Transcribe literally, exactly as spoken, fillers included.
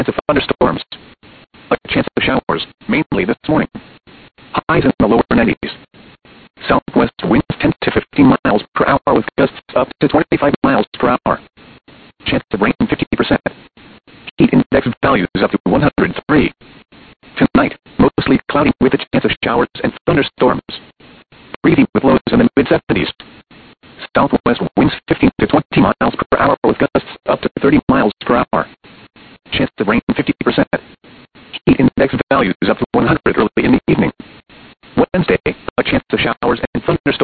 chance of thunderstorms. A chance of showers, mainly this morning. Highs in the lower nineties. Southwest winds ten to fifteen miles per hour with gusts up to twenty-five miles per hour. Chance of rain fifty percent. Heat index values up to one hundred three. Tonight, mostly cloudy with a chance of showers and thunderstorms. Breezy with lows in the mid seventies. Southwest winds fifteen to twenty miles per hour with gusts up to thirty miles per hour. Chance of rain fifty percent.